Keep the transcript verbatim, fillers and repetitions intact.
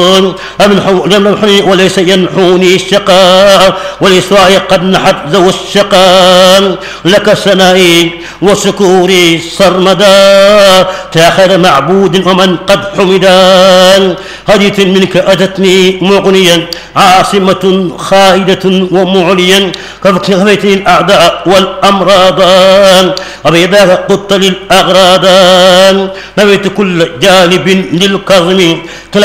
يمنحني وليس ينحوني الشقاء، ولإسراء قد نحت ذو الشقاء. لك ثنائي وشكوري سرمدا، يا خير معبود ومن قد حمدا. هدية منك أتتني مغنيا، عاصمة خائدة ومعليا، كفيت الأعداء والأمراض، وبيداك قدت للأغراض، نويت كل جانب للكظم.